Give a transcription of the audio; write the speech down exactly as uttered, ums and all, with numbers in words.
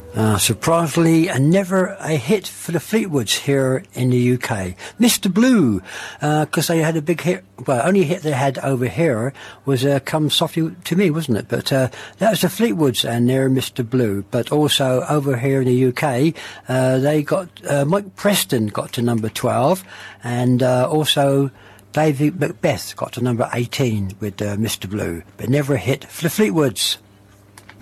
Uh, surprisingly, uh, never a hit for the Fleetwoods here in the U K. Mister Blue, because uh, they had a big hit, well, only hit they had over here was uh, Come Softly to Me, wasn't it? But uh, that was the Fleetwoods and they're Mister Blue. But also over here in the U K, uh, they got, uh, Mike Preston got to number twelve, and uh, also David Macbeth got to number eighteen with uh, Mister Blue, but never a hit for the Fleetwoods.